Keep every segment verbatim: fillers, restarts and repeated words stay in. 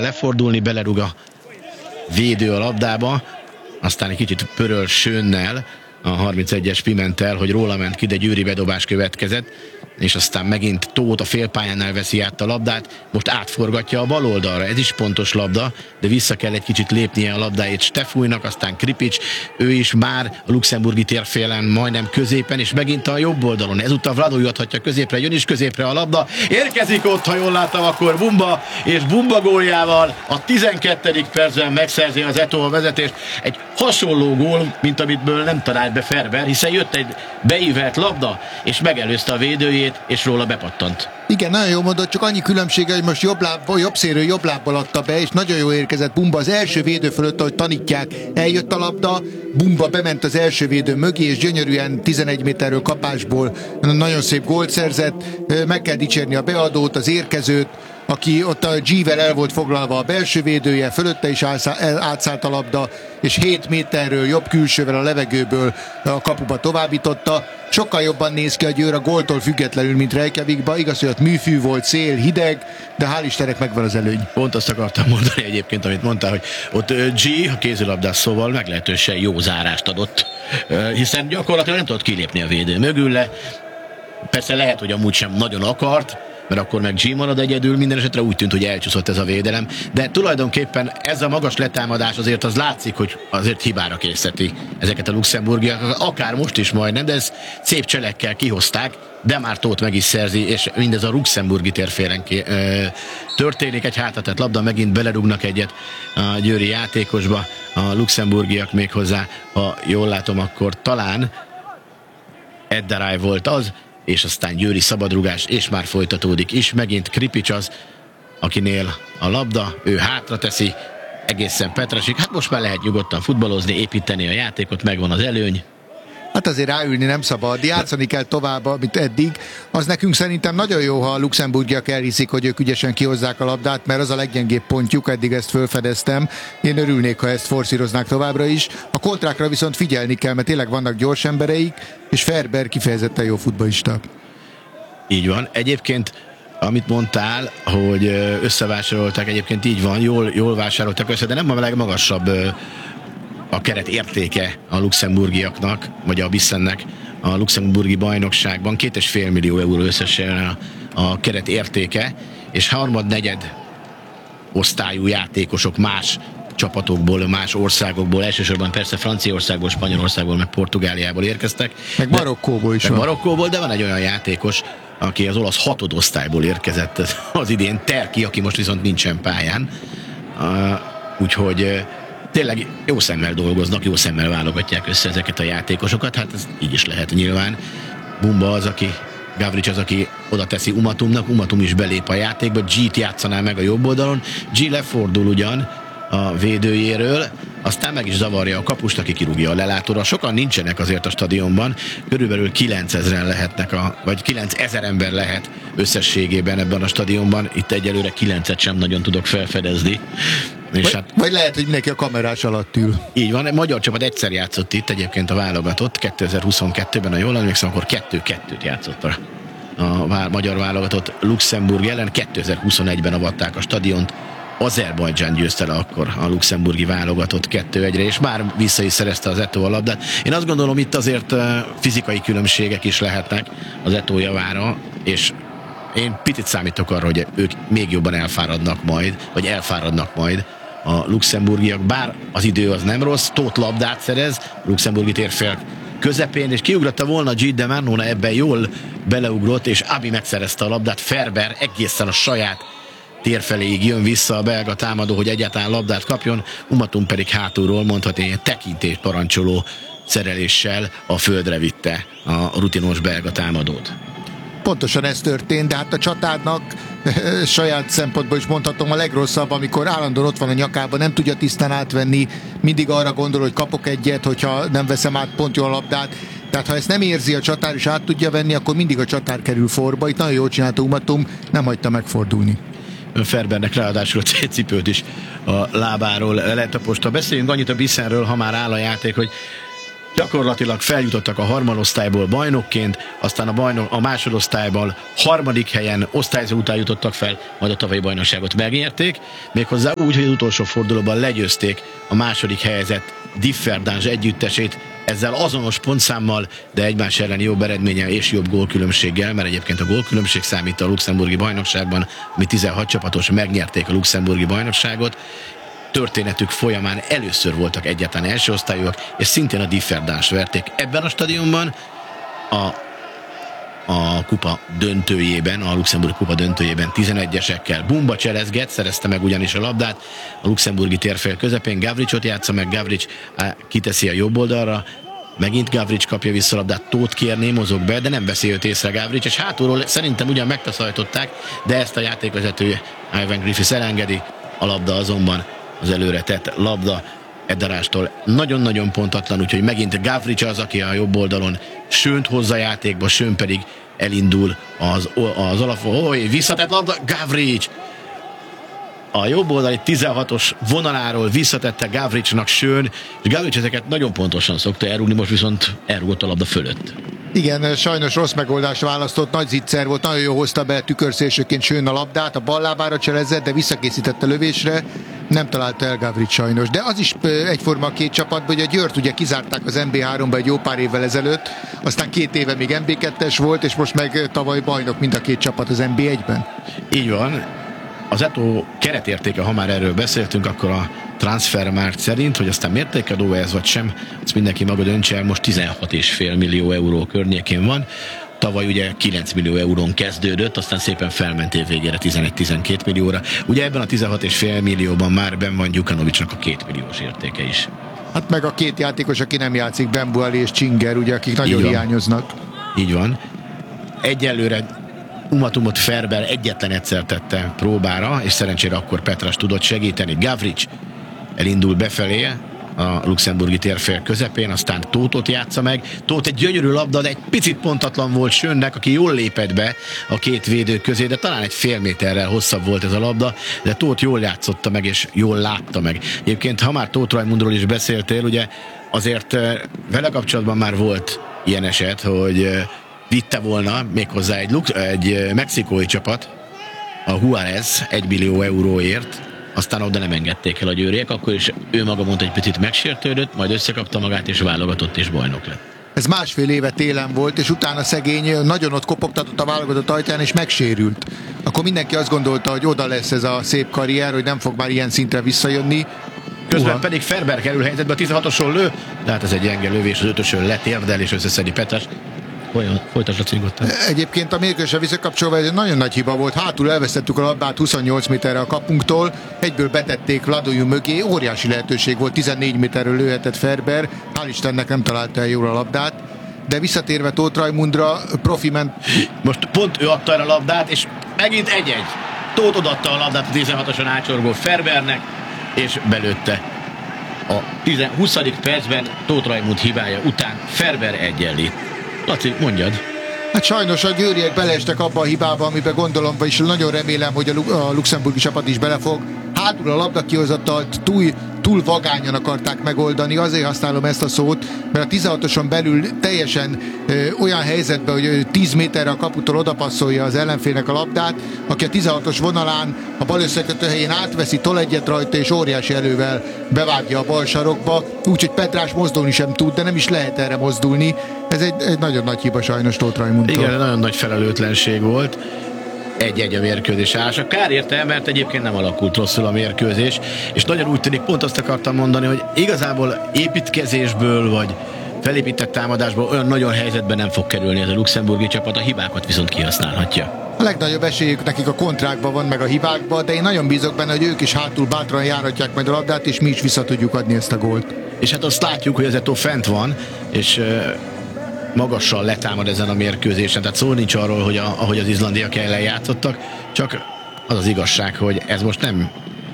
lefordulni, belerúg a védő a labdába, aztán egy kicsit pöröl Sönnel, a harmincegyes Pimentel, hogy róla ment ki, de Győri bedobás következett, és aztán megint Tóth a félpályánál veszi át a labdát, most átforgatja a bal oldalra, ez is pontos labda, de vissza kell egy kicsit lépnie a labdáit Stefújnak, aztán Kripics, ő is már a luxemburgi térfélen majdnem középen, és megint a jobb oldalon, ezúttal Vlado juthatja középre, jön is középre a labda, érkezik ott, ha jól láttam, akkor Bumba, és Bumba góljával a tizenkettedik percben megszerzi az Eto'o a vezetést, egy hasonló gól, mint amitből nem talált be Ferber, hiszen jött egy beívelt labda, és megelőzte a védőjét, és róla bepattant. Igen, nagyon jó mondott, csak annyi különbsége, hogy most jobb, láb, jobb szélről jobb lábbal adta be, és nagyon jó érkezett Bumba az első védő fölött, ahogy tanítják, eljött a labda, Bumba bement az első védő mögé, és gyönyörűen tizenegy méterről kapásból nagyon szép gólt szerzett. Meg kell dicsérni a beadót, az érkezőt, aki ott a G-vel el volt foglalva a belső védője, fölötte is átszállt a labda, és hét méterről jobb külsővel a levegőből a kapuba továbbította. Sokkal jobban néz ki a Győr a góltól függetlenül, mint Reykjavikba. Igaz, hogy ott műfű volt, szél, hideg, de hál' Istennek megvan az előny. Pont azt akartam mondani egyébként, amit mondtál, hogy ott G, a kézilabdás szóval meglehetősen jó zárást adott, hiszen gyakorlatilag nem tudott kilépni a védő mögülle. Persze lehet, hogy amúgy sem nagyon akart, mert akkor meg G marad egyedül, minden esetre úgy tűnt, hogy elcsúszott ez a védelem, de tulajdonképpen ez a magas letámadás azért az látszik, hogy azért hibára készíti ezeket a luxemburgiak, akár most is majdnem, de ez szép cselekkel kihozták, de már Tóth meg is szerzi, és mindez a luxemburgi térfélen történik, egy hátatett labda, megint belerúgnak egyet a győri játékosba, a luxemburgiak méghozzá, ha jól látom, akkor talán Eddaráj volt az, és aztán győri szabadrugás, és már folytatódik is. Megint Kripics az, akinél a labda, ő hátra teszi, egészen Petrasik. Hát most már lehet nyugodtan futballozni, építeni a játékot, megvan az előny. Hát azért ráülni nem szabad, játszani kell tovább, mint eddig. Az nekünk szerintem nagyon jó, ha a luxemburgiak elhiszik, hogy ők ügyesen kihozzák a labdát, mert az a leggyengébb pontjuk, eddig ezt felfedeztem. Én örülnék, ha ezt forszíroznák továbbra is. A kontrákra viszont figyelni kell, mert tényleg vannak gyors embereik, és Ferber kifejezetten jó futballista. Így van. Egyébként amit mondtál, hogy összevásárolták, egyébként így van, jól, jól vásároltak össze, de nem a legmagasabb a keret értéke a luxemburgiaknak, vagy a Bissennek a luxemburgi bajnokságban. Két és fél millió euró összesen a, a keret értéke, és harmad-negyed osztályú játékosok más csapatokból, más országokból, elsősorban persze Franciaországból, Spanyolországból, meg Portugáliából érkeztek. Meg Marokkóból is meg van. Marokkóból, de van egy olyan játékos, aki az olasz hatodosztályból érkezett az idén, Terki, aki most viszont nincsen pályán. Uh, úgyhogy tényleg jó szemmel dolgoznak, jó szemmel válogatják össze ezeket a játékosokat, hát ez így is lehet nyilván. Bumba az, aki, Gavrics az, aki oda teszi Umatumnak, Umatum is belép a játékba, G-t játszaná meg a jobb oldalon, G lefordul ugyan a védőjéről, aztán meg is zavarja a kapust, aki kirúgja a lelátóra. Sokan nincsenek azért a stadionban, körülbelül kilencezren lehetnek, a, vagy kilencezer ember lehet összességében ebben a stadionban, itt egyelőre kilencet sem nagyon tudok felfedezni. És vagy, hát, vagy lehet, hogy mindenki a kamerás alatt ül. Így van, a magyar csapat egyszer játszott itt egyébként a válogatott, kétezer-huszonkettőben, a jól emlékszem, akkor kettő-kettőt játszott a, a vá- magyar válogatott Luxemburg ellen, kétezer-huszonegyben avatták a stadiont, Azerbajdzsán győzte le akkor a luxemburgi válogatott kettő egyre, és már vissza is szerezte az Eto'o a labdát. Én azt gondolom, itt azért fizikai különbségek is lehetnek az Eto'o javára, és én picit számítok arra, hogy ők még jobban elfáradnak majd, vagy elfáradnak majd a luxemburgiak, bár az idő az nem rossz, Tóth labdát szerez, luxemburgi térfél közepén, és kiugratta volna G, de Mannona ebben jól beleugrott, és Abi megszerezte a labdát, Ferber egészen a saját térfeléig jön vissza a belga támadó, hogy egyáltalán labdát kapjon, Umatum pedig hátulról mondhatni ilyen tekintélyt parancsoló szereléssel a földre vitte a rutinos belga támadót. Pontosan ez történt, de hát a csatárnak saját szempontból is mondhatom a legrosszabb, amikor állandóan ott van a nyakában, nem tudja tisztán átvenni, mindig arra gondol, hogy kapok egyet, hogyha nem veszem át pont jól a labdát. Tehát ha ezt nem érzi a csatár és át tudja venni, akkor mindig a csatár kerül forba. Itt nagyon jól csinálta Umatum, nem hagyta megfordulni. Ferbernek ráadásul a cipőt is a lábáról letaposta. Beszéljünk annyit a Bissenről, ha már áll a játék, hogy Gyakorlatilag feljutottak a harmadosztályból bajnokként, aztán a, bajnok, a másodosztályban harmadik helyen osztályzó után jutottak fel, majd a tavalyi bajnokságot megnyerték, méghozzá úgy, hogy az utolsó fordulóban legyőzték a második helyezett Differdange együttesét, ezzel azonos pontszámmal, de egymás ellen jobb eredménnyel és jobb gólkülönbséggel, mert egyébként a gólkülönbség számít a luxemburgi bajnokságban, ami tizenhat csapatos, megnyerték a luxemburgi bajnokságot. Történetük folyamán először voltak egyáltalán első osztályúak, és szintén a Differdange verték ebben a stadionban a, a kupa döntőjében, a Luxemburg kupa döntőjében tizenegyesekkel. Bumba cselezget, szerezte meg ugyanis a labdát a luxemburgi térfél közepén, Gavricot játsza meg, Gavric kiteszi a jobb oldalra, megint Gavric kapja vissza a labdát, Tóth kérné, mozog be, de nem veszi őt észre Gavric, és hátulról szerintem ugyan megtaszajtották, de ezt a játékvezető Ivan Griffiths elengedi, a labda azonban az előre tett labda Edarástól nagyon-nagyon pontatlan, úgyhogy megint Gavric az, aki a jobb oldalon Sönt hozza játékba, Schön pedig elindul az, az alap... Oly, visszatett labda, Gavric! A jobb oldali tizenhatos vonaláról visszatette Gavricnak Schön, és Gavric ezeket nagyon pontosan szokta elrúgni, most viszont elrúgott a labda fölött. Igen, sajnos rossz megoldást választott, nagy zicser volt, nagyon jól hozta be tükörszélsőként Schön a labdát, a bal lábára cselezett, de visszakészítette lövésre, nem találta el Gavric sajnos. De az is egyforma a két csapatban, hogy a Győrt ugye kizárták az en bé háromba egy jó pár évvel ezelőtt, aztán két éve még en bé kettes volt, és most meg tavaly bajnok mind a két csapat az en bé egyben. Így van. Az Eto keretértéke, ha már erről beszéltünk, akkor a Transfermarkt szerint, hogy aztán mértékadó ez vagy sem, azt mindenki maga döntse el, most tizenhat egész öt millió euró környékén van. Tavaly ugye kilenc millió eurón kezdődött, aztán szépen felment év végére tizenegy-tizenkét millióra. Ugye ebben a tizenhat egész öt millióban már benn van Gyukanovicsnak a két milliós értéke is. Hát meg a két játékos, aki nem játszik, Bembuali és Csinger, ugye, akik nagyon Így hiányoznak. Így van. Egyelőre Umatumot Ferber egyetlen egyszer tette próbára, és szerencsére akkor Petras tudott segíteni. Gavric elindul befelé a luxemburgi térfél közepén, aztán Tóthot játsza meg. Tóth egy gyönyörű labda, de egy picit pontatlan volt Schönnek, aki jól lépett be a két védő közé, de talán egy fél méterrel hosszabb volt ez a labda, de Tóth jól játszotta meg, és jól látta meg. Egyébként, ha már Tóth Raimundról is beszéltél, ugye azért vele kapcsolatban már volt ilyen eset, hogy vitte volna méghozzá egy, lux, egy mexikói csapat, a Juárez egy millió euróért, aztán oda nem engedték el a győriek, akkor is ő maga mondta, egy picit megsértődött, majd összekapta magát, és válogatott, és bajnok lett. Ez másfél éve télen volt, és utána szegény nagyon ott kopogtatott a válogatott ajtaján, és megsérült. Akkor mindenki azt gondolta, hogy oda lesz ez a szép karrier, hogy nem fog már ilyen szintre visszajönni. Közben Uha. pedig Ferber kerül helyzetbe, a tizenhatoson lő, de hát ez egy gyenge lövés, az ötösön letérdel, és összeszedi Petras. Folytasd a cingottal. Egyébként a mérkőzésre visszakapcsolva ez egy nagyon nagy hiba volt. Hátul elvesztettük a labdát huszonnyolc méterre a kapunktól, egyből betették Vladojú mögé, óriási lehetőség volt, tizennégy méterről lőhetett Ferber, hál' Istennek nem találta el jól a labdát, de visszatérve Tóth Raimundra, profi ment. Most pont ő adta el a labdát, és megint egy-egy. Tóth odaadta a labdát a tizenhatoson átsorgó Ferbernek, és belőtte. A huszadik percben Tóth Raimund hibája után Ferber egyenlít. Laci, mondjad. Hát sajnos a győriek beleestek abba a hibába, amiben gondolom, és nagyon remélem, hogy a luxemburgi csapat is belefog. Hátul a labda kihozatalt túl, túl vagányan akarták megoldani, azért használom ezt a szót, mert a tizenhatoson belül teljesen ö, olyan helyzetben, hogy tíz méterre a kaputól odapasszolja az ellenfélnek a labdát, aki a tizenhatos vonalán a bal összekötő helyén átveszi, tol egyet rajta, és óriási elővel bevágja a bal sarokba, úgyhogy Petrás mozdulni sem tud, de nem is lehet erre mozdulni. Ez egy, egy nagyon nagy hiba sajnos Tóth Raimundtól. Igen, nagyon nagy felelőtlenség volt. Egy-egy a mérkőzés állása. Kár érte, mert egyébként nem alakult rosszul a mérkőzés, és nagyon úgy tűnik, pont azt akartam mondani, hogy igazából építkezésből, vagy felépített támadásból olyan nagyon helyzetben nem fog kerülni ez a luxemburgi csapat, a hibákat viszont kihasználhatja. A legnagyobb esélyük nekik a kontrákban van, meg a hibákban, de én nagyon bízok benne, hogy ők is hátul bátran járhatják majd a labdát, és mi is vissza tudjuk adni ezt a gólt. És hát azt látjuk, hogy az Eto fent van, és magassal letámad ezen a mérkőzésen, tehát szó nincs arról, hogy a, ahogy az izlandiak ellen játszottak, csak az az igazság, hogy ez most nem,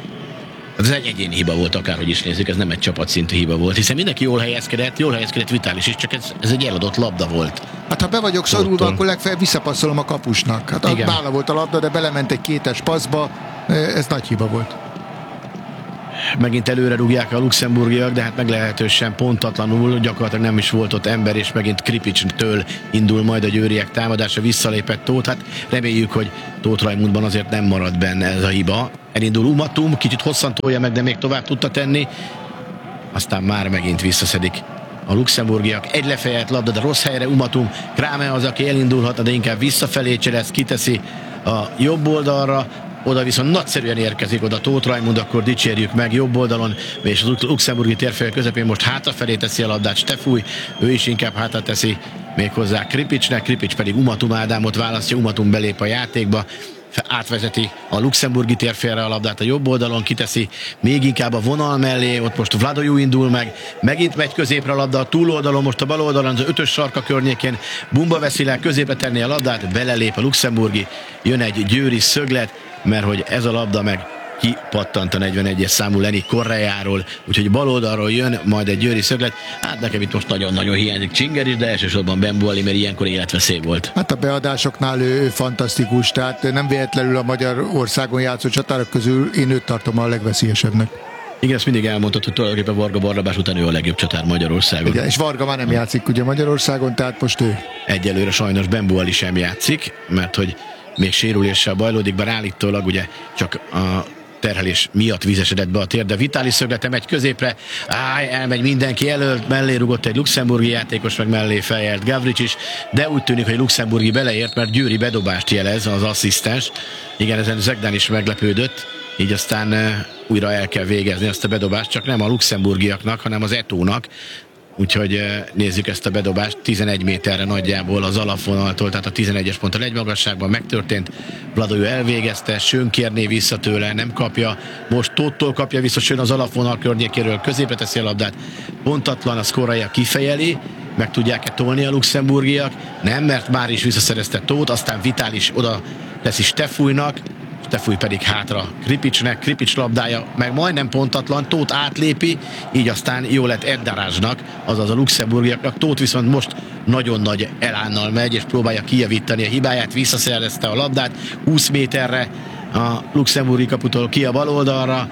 ez egy egyéni hiba volt, akárhogy is nézzük, ez nem egy csapatszintű hiba volt, hiszen mindenki jól helyezkedett, jól helyezkedett Vitális is, csak ez, ez egy eladott labda volt. Hát ha be vagyok szorulva, akkor legfeljebb visszapasszolom a kapusnak. Hát nála volt a labda, de belement egy kétes passzba, ez nagy hiba volt. Megint előre rúgják a luxemburgiak, de hát meglehetősen pontatlanul, gyakorlatilag nem is volt ott ember, és megint Kripics-től indul majd a győriek támadása, visszalépett Tóth. Hát reméljük, hogy Tóth Rajmundban azért nem marad benne ez a hiba. Elindul Umatum, kicsit hosszan tolja meg, de még tovább tudta tenni. Aztán már megint visszaszedik a luxemburgiak. Egy lefejelt labda, de rossz helyre Umatum. Kráme az, aki elindulhatna, de inkább visszafelé cselez, kiteszi a jobb oldalra. Oda viszont nagyszerűen érkezik oda Tóth Rajmund, akkor dicsérjük meg jobb oldalon, és az luxemburgi térfél közepén most hátrafelé teszi a labdát Stefúj, ő is inkább hátra teszi méghozzá Kripicsnek, Kripics pedig Umatum Ádámot választja, Umatum belép a játékba, átvezeti a luxemburgi térfélre a labdát a jobb oldalon, kiteszi még inkább a vonal mellé, ott most Vladojú indul meg, megint megy középre a labda a túloldalon, most a bal oldalon az ötös sarka környékén Bumba veszi le középre tenni a labdát, belelép a luxemburgi, jön egy győri szöglet, mert hogy ez a labda meg kipattant a negyvenegyes számú Lenny Correáról, úgyhogy bal oldalról jön majd egy győri szöglet. Hát nekem itt most nagyon-nagyon hiányzik Csinger is, de elsősorban Bembuali, mert ilyenkor életveszély volt. Hát a beadásoknál ő, ő fantasztikus, tehát nem véletlenül a Magyarországon játszó csatárok közül én őt tartom a legveszélyesebbnek. Igen, ezt mindig elmondtad, hogy tulajdonképpen Varga Barnabás után ő a legjobb csatár Magyarországon. Igen, és Varga már nem játszik ugye Magyarországon, tehát most ő. Egyelőre sajnos Bembuali sem játszik, mert hogy még sérüléssel bajlódik, bár állítólag ugye csak a terhelés miatt vízesedett be a tér, de Vitális szöglete megy középre, áj, elmegy mindenki elől, mellé rugott egy luxemburgi játékos, meg mellé feljelt Gavrics is, de úgy tűnik, hogy luxemburgi beleért, mert Győri bedobást jelez az asszisztens. Igen, ezen Zegdán is meglepődött, így aztán uh, újra el kell végezni ezt a bedobást, csak nem a luxemburgiaknak, hanem az Etónak. Úgyhogy nézzük ezt a bedobást, tizenegy méterre nagyjából az alapvonaltól, tehát a tizenegyes ponttal egy magasságban megtörtént. Vladojú elvégezte, Schön kérné vissza tőle, nem kapja, most Tóthtól kapja vissza Schön az alapvonal környékéről, középre teszi a labdát, pontatlan, a Correa kifejeli, meg tudják-e tolni a luxemburgiak? Nem, mert már is visszaszerezte Tóth, aztán Vitális oda teszi Stefújnak, Stefúj pedig hátra Kripicsnek, Kripics labdája meg majdnem pontatlan, Tóth átlépi, így aztán jó lett Eddarázsnak, azaz a luxemburgiaknak. Tóth viszont most nagyon nagy elánnal megy, és próbálja kijavítani a hibáját, visszaszerezte a labdát, húsz méterre a luxemburgi kaputól ki a bal oldalra,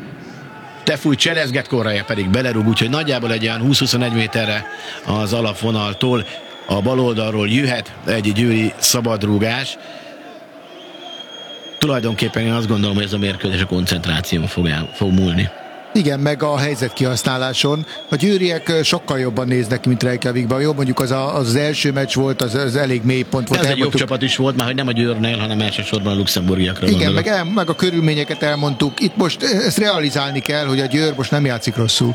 Stefúj cselezget, Correa pedig belerúg, úgyhogy nagyjából egy olyan húsz-huszonegy méterre az alapvonaltól a bal oldalról jöhet egy győri szabadrúgás. Tulajdonképpen én azt gondolom, hogy ez a mérkőzés a koncentráción fog, el, fog múlni. Igen, meg a helyzet kihasználáson. A győriek sokkal jobban néznek, mint Reykjavikban. Jó, mondjuk az a, az, az első meccs volt, az, az elég mély pont volt. Ez egy jobb csapat is volt, már hogy nem a Győrnél, hanem elsősorban a luxemburgiakra. Igen, meg, el, meg a körülményeket elmondtuk. Itt most ezt realizálni kell, hogy a Győr most nem játszik rosszul.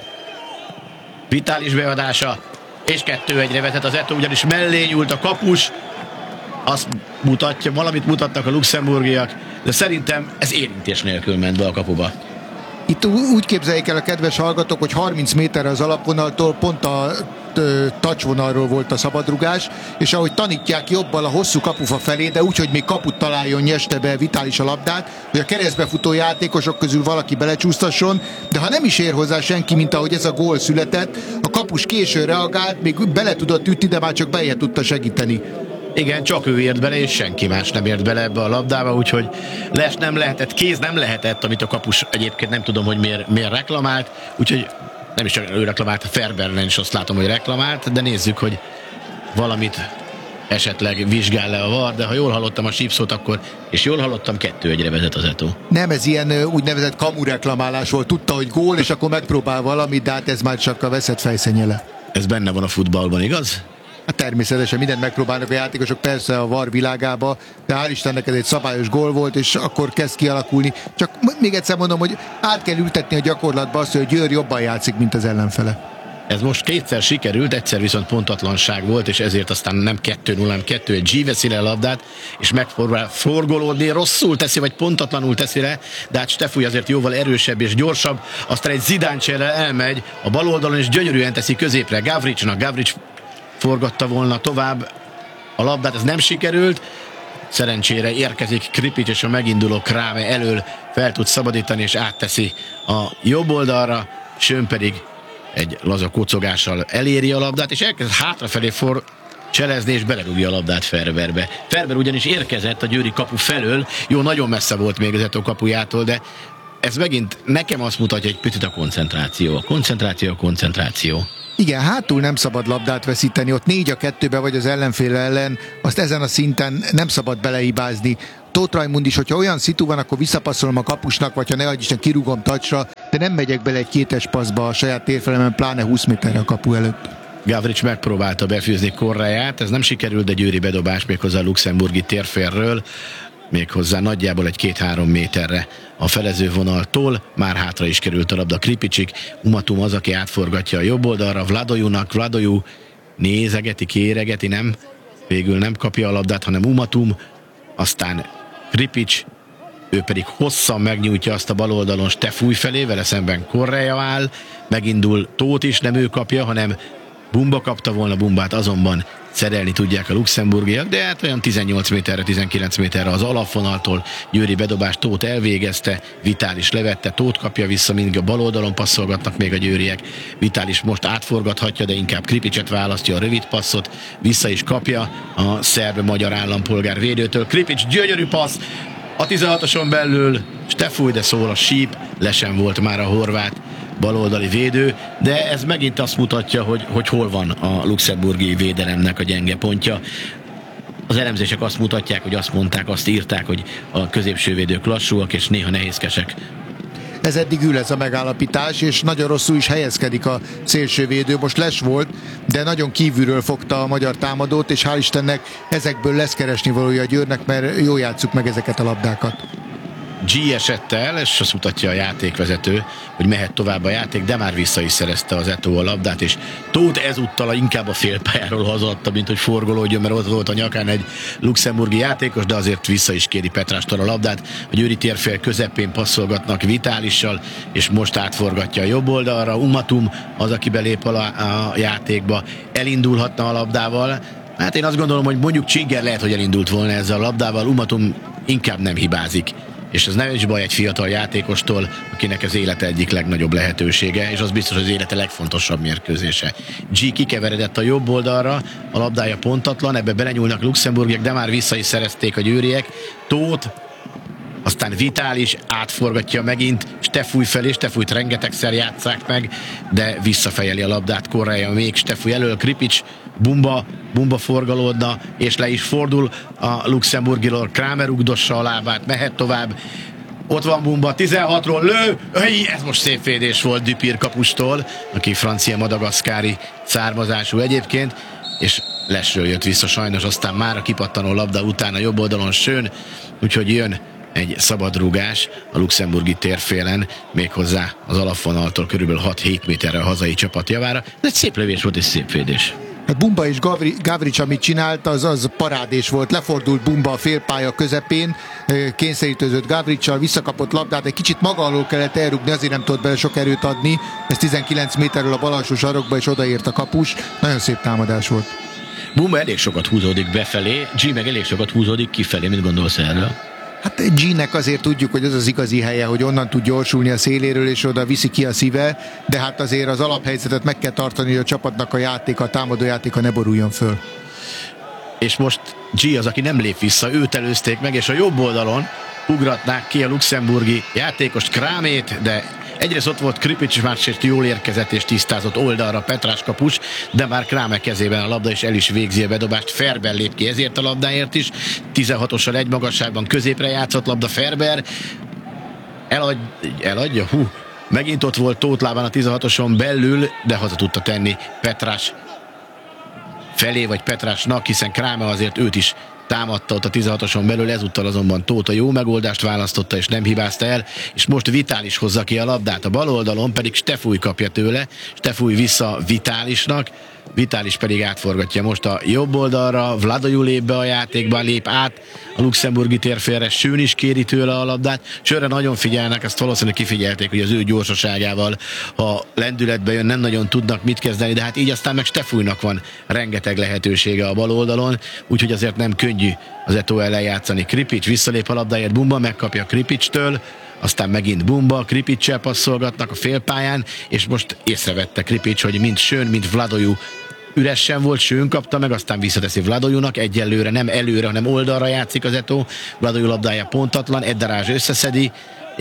Vitális beadása, és kettő egyre vezet az Eto, ugyanis mellé nyúlt a kapus. Azt mutatja, valamit mutatnak a luxemburgiak, de szerintem ez érintés nélkül ment be a kapuba. Itt úgy képzeljék el a kedves hallgatók, hogy harminc méterre az alapvonaltól pont a touchvonalról volt a szabadrugás, és ahogy tanítják jobbal a hosszú kapufa felé, de úgy, hogy még kaput találjon, nyeste be Vitális a labdát, hogy a keresztbefutó játékosok közül valaki belecsúsztasson, de ha nem is ér hozzá senki, mint ahogy ez a gól született, a kapus későn reagált, még bele tudott ütni, de már csak beje tudta segíteni. Igen, csak ő ért bele, és senki más nem ért bele ebbe a labdába, úgyhogy les nem lehetett, kéz nem lehetett, amit a kapus egyébként nem tudom, hogy miért, miért reklamált, úgyhogy nem is csak ő reklamált, Ferberlen is azt látom, hogy reklamált, de nézzük, hogy valamit esetleg vizsgál le a VAR, de ha jól hallottam a sípszót, akkor, és jól hallottam, kettő egyre vezet az Eto. Nem, ez ilyen úgynevezett kamu reklamálás volt, tudta, hogy gól, és akkor megpróbál valamit, de hát ez már csak a veszett fejszennyele. Ez benne van a futballban, igaz? Hát természetesen mindent megpróbálnak a játékosok, persze a VAR világába, de hál' Istennek ez egy szabályos gól volt, és akkor kezd kialakulni. Csak még egyszer mondom, hogy át kell ültetni a gyakorlatba azt, hogy Győr jobban játszik, mint az ellenfele. Ez most kétszer sikerült, egyszer viszont pontatlanság volt, és ezért aztán nem kettő nulla, hanem kettő egy G veszi le a labdát, és megpróbál forgolódni, rosszul teszi, vagy pontatlanul teszi le, de hát Stefúj azért jóval erősebb és gyorsabb, aztán egy Zidane csere elmegy a bal oldalon, és gyönyörűen teszi középre Gavricsnak, Gavrics forgatta volna tovább a labdát, ez nem sikerült, szerencsére érkezik Kripics, és a meginduló Kráme elől fel tud szabadítani, és átteszi a jobb oldalra, Schön pedig egy laza kocogással eléri a labdát, és elkezd hátrafelé for cselezni, és belerúgja a labdát Ferberbe. Ferber ugyanis érkezett a győri kapu felől, jó, nagyon messze volt még az Eto kapujától, de ez megint nekem azt mutatja, hogy picit a koncentráció. A koncentráció, a koncentráció. Igen, hátul nem szabad labdát veszíteni, ott négy a kettőbe vagy az ellenfél ellen, azt ezen a szinten nem szabad beleibázni. Tóth Rajmund is, hogyha olyan szitu van, akkor visszapasszolom a kapusnak, vagy ha ne adj Isten, kirúgom tacsra, de nem megyek bele egy kétes passzba a saját térfelemen, pláne húsz méterre a kapu előtt. Gavrics megpróbálta befűzni Correát, ez nem sikerült, de győri bedobás méghozzá a luxemburgi térfélről, méghozzá nagyjából egy két-három méterre a felező vonaltól, már hátra is került a labda Kripicsig, Umatum az, aki átforgatja a jobb oldalra, Vladojunak, Vladoju nézegeti, kéregeti, nem, végül nem kapja a labdát, hanem Umatum, aztán Kripics, ő pedig hosszan megnyújtja azt a bal oldalon Stefúj felé, vele szemben Correa áll, megindul Tóth is, nem ő kapja, hanem Bumba kapta volna, Bumbát azonban szerelni tudják a luxemburgiak, de hát olyan tizennyolc méterre, tizenkilenc méterre az alapvonaltól győri bedobást Tóth elvégezte, Vitális levette, Tóth kapja vissza, mindig a bal oldalon passzolgatnak még a győriek, Vitális most átforgathatja, de inkább Kripicset választja a rövid passzot, vissza is kapja a szerb-magyar állampolgár védőtől, Kripics gyönyörű passz, a tizenhatoson belül Stefúj, de szól a síp, le sem volt már a horvát baloldali védő, de ez megint azt mutatja, hogy, hogy hol van a luxemburgi védelemnek a gyenge pontja. Az elemzések azt mutatják, hogy azt mondták, azt írták, hogy a középső védők lassúak és néha nehézkesek. Ez eddig ül ez a megállapítás, és nagyon rosszul is helyezkedik a szélsővédő. Most Les volt, de nagyon kívülről fogta a magyar támadót, és hál' Istennek ezekből lesz keresni valója a Győrnek, mert jól játsszuk meg ezeket a labdákat. G esett el, és azt mutatja a játékvezető, hogy mehet tovább a játék, de már vissza is szerezte az Eto'o a labdát, és Tóth ezúttal inkább a félpályáról hazaadta, mint hogy forgolódjon, mert ott volt a nyakán egy luxemburgi játékos, de azért vissza is kéri Petrástól a labdát. A győri térfél közepén passzolgatnak Vitálissal, és most átforgatja a jobb oldalra. Umatum az, aki belép a, a játékba, elindulhatna a labdával. Hát én azt gondolom, hogy mondjuk Csinger lehet, hogy elindult volna ezzel a labdával, Umatum inkább nem hibázik. És ez nem is baj egy fiatal játékostól, akinek az élete egyik legnagyobb lehetősége, és az biztos, hogy az élete legfontosabb mérkőzése. G kikeveredett a jobb oldalra, a labdája pontatlan, ebbe belenyúlnak luxemburgiak, de már vissza is szerezték a győriek. Tóth, aztán Vitális átforgatja megint Stefúj felé, Stefújt rengetegszer játsszák meg, de visszafejeli a labdát Correa, még Stefúj elől, Kripics, Bumba, Bumba forgalódna, és le is fordul a luxemburgilor, Kramer ugdossa a lábát, mehet tovább, ott van Bumba, tizenhatról lő, Öy, ez most szép védés volt Dupír kapustól, aki francia madagaszkári származású egyébként, és Lesről jött vissza sajnos, aztán már a kipattanó labda után a jobb oldalon Schön, úgyhogy jön egy szabadrúgás a luxemburgi térfélen, méghozzá az alapvonaltól körülbelül hat-hét méterre a hazai csapat javára. Ez egy szép lövés volt és szép védés. Hát Bumba és Gavri, Gavrics, amit csinált, az, az parádés volt. Lefordult Bumba a félpálya közepén, kényszerítőzött Gavricsal, visszakapott labdát, egy kicsit maga alól kellett elrugni, azért nem tudott bele sok erőt adni. Ez tizenkilenc méterről a bal alsó sarokba, és odaért a kapus. Nagyon szép támadás volt. Bumba elég sokat húzódik befelé, G meg elég sokat húzódik kifelé, mit gondolsz erről? Hát G-nek azért tudjuk, hogy az az igazi helye, hogy onnan tud gyorsulni a széléről, és oda viszi ki a szíve, de hát azért az alaphelyzetet meg kell tartani, hogy a csapatnak a játéka, a támadó játéka ne boruljon föl. És most G az, aki nem lép vissza, őt előzték meg, és a jobb oldalon ugratnák ki a luxemburgi játékost, Krámét, de egyrészt ott volt Kripics, másrészt jól érkezett és tisztázott oldalra Petrás kapus, de már Kráme kezében a labda, és el is végzi a bedobást. Ferber lép ki ezért a labdáért is, tizenhatossal egy magasságban középre játszott labda Ferber, Elad, eladja, hú, megint ott volt Tóth lábán a tizenhatoson belül, de haza tudta tenni Petrás felé, vagy Petrásnak, hiszen Kráme azért őt is támadta ott a tizenhatoson belül, ezúttal azonban Tóth a jó megoldást választotta, és nem hibázta el, és most Vitális hozza ki a labdát, a bal oldalon pedig Stefúj kapja tőle, Stefúj vissza Vitálisnak, Vitális pedig átforgatja most a jobb oldalra, Vladoju lép be a játékba, lép át a luxemburgi térfélre, Schön is kéri tőle a labdát, Schönre nagyon figyelnek, ezt valószínűleg kifigyelték, hogy az ő gyorsaságával, ha lendületbe jön, nem nagyon tudnak mit kezdeni, de hát így aztán meg Stefújnak van rengeteg lehetősége a bal oldalon, úgyhogy azért nem könnyű az Eto'o ellen játszani. Kripics visszalép a labdáért, Bumba megkapja Kripicstől, aztán megint Bumba, Kripicsel passzolgatnak a félpályán, és most észrevette Kripics, hogy mind Schön, mind Vladoju üresen volt, Schön kapta meg, aztán visszateszi Vladojunak, egyelőre nem előre, hanem oldalra játszik az Eto'o, Vladoju labdája pontatlan, Eddarázs összeszedi, és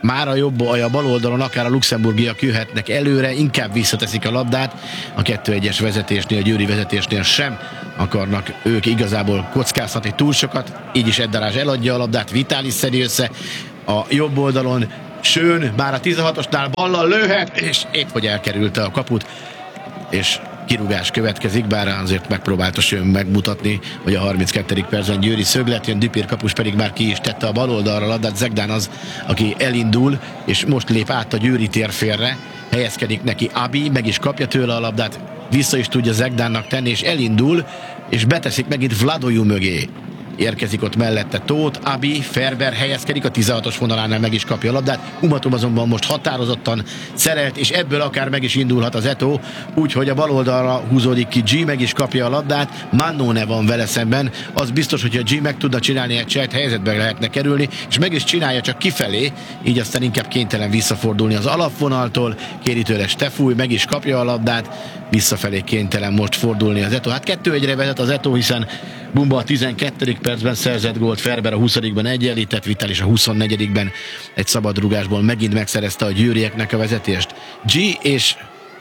már a jobb, a bal oldalon akár a luxemburgiak jöhetnek előre, inkább visszateszik a labdát. A kettő egyes vezetésnél, a győri vezetésnél sem akarnak ők igazából kockáztatni túl sokat. Így is Eddarázs eladja a labdát, Vitalis szedi össze a jobb oldalon. Schön, bár a tizenhatosnál ballal lőhet, és épp hogy elkerülte a kaput, és kirúgás következik, bár azért megpróbálta Schön megmutatni, hogy a harminckettedik percben győri szöglet jön, Dupér kapus pedig már ki is tette a bal oldalra a labdát. Zegdán az, aki elindul, és most lép át a győri térfélre, helyezkedik neki Abi, meg is kapja tőle a labdát, vissza is tudja Zegdánnak tenni, és elindul, és beteszik megint Vladojú mögé. Érkezik ott mellette Tóth, Abi, Ferber helyezkedik, a tizenhatos vonalánál meg is kapja a labdát. Humatum azonban most határozottan szerelt, és ebből akár meg is indulhat az Eto'o, úgyhogy a bal oldalra húzódik ki G, meg is kapja a labdát. Mannone van vele szemben, az biztos, hogy a G meg tudna csinálni egy cselt, helyzetbe lehetne kerülni, és meg is csinálja, csak kifelé, így aztán inkább kénytelen visszafordulni az alapvonaltól. Kéri tőle Stefúj, meg is kapja a labdát, visszafelé kénytelen most fordulni az Eto'o. Hát kettő egyre vezet az Eto'o, hiszen Bumba a tizenkettedik percben szerzett gólt, Ferber a huszadikban egyenlített, Vitalis a huszonnegyedikben egy szabadrugásból megint megszerezte a győrieknek a vezetést. G és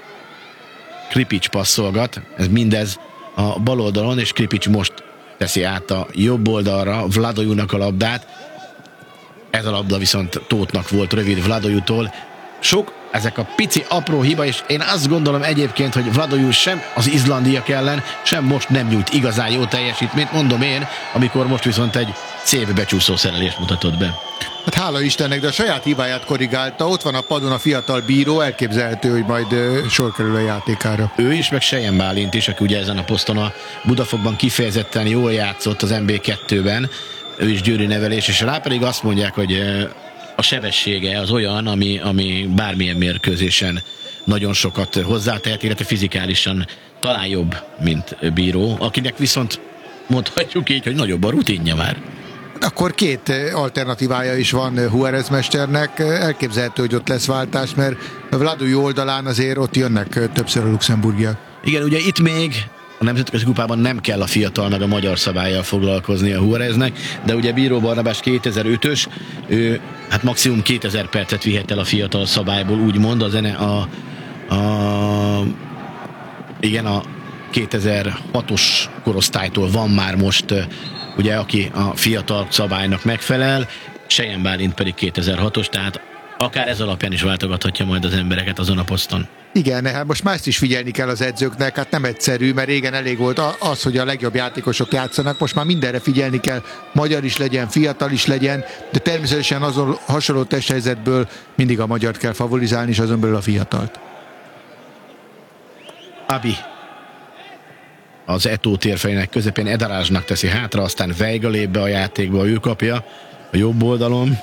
Kripics passzolgat, ez mindez a bal oldalon, és Kripics most teszi át a jobb oldalra Vladojunak a labdát. Ez a labda viszont Tóthnak volt rövid Vladojutól. Sok ezek a pici apró hiba, és én azt gondolom egyébként, hogy Vladojú sem az izlandiak ellen, sem most nem nyújt igazán jó teljesítményt, mondom én, amikor most viszont egy szép becsúszó szerelést mutatott be. Hát hála Istennek, de a saját hibáját korrigálta, ott van a padon a fiatal bíró, elképzelhető, hogy majd uh, sor kerül a játékára. Ő is, meg Sejen Bálint is, aki ugye ezen a poszton a Budafokban kifejezetten jól játszott az en bé kettőben, ő is győri nevelés, és rá pedig azt mondják, hogy uh, a sebessége az olyan, ami, ami bármilyen mérkőzésen nagyon sokat hozzátehet, illetve fizikálisan talán jobb, mint bíró, akinek viszont mondhatjuk így, hogy nagyobb a rutinja már. Akkor két alternatívája is van Juárez mesternek, elképzelhető, hogy ott lesz váltás, mert a Vladojú oldalán azért ott jönnek többször a luxemburgiak. Igen, ugye itt még a Nemzetközi Kupában nem kell a fiatal meg a magyar szabállyal foglalkozni a Juáreznek, de ugye Bíró Barnabás kétezer-ötös, ő hát maximum kétezer percet vihet el a fiatal szabályból, úgymond a zene a, a igen, a kétezer-hatos korosztálytól van már most ugye, aki a fiatal szabálynak megfelel, Sejen Bálint pedig kétezer-hatos, tehát akár ez alapján is váltogathatja majd az embereket azon a poszton. Igen, hát most mást is figyelni kell az edzőknek, hát nem egyszerű, mert régen elég volt az, hogy a legjobb játékosok játszanak, most már mindenre figyelni kell, magyar is legyen, fiatal is legyen, de természetesen azon hasonló testhelyzetből mindig a magyart kell favorizálni, és azon belül a fiatalt. Abi az Eto'o térfelének közepén Eddarázsnak teszi hátra, aztán Veiga lép be a játékba, ő kapja a jobb oldalon.